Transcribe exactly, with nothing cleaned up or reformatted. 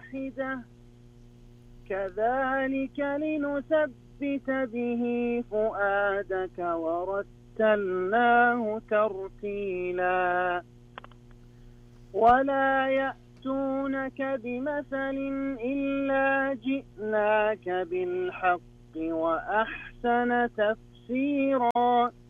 واحدة كذلك لنثبت به فؤادك ورتلناه ترتيلا ولا يأتونك بمثل إلا جئناك بالحق وأحسن تفسيرا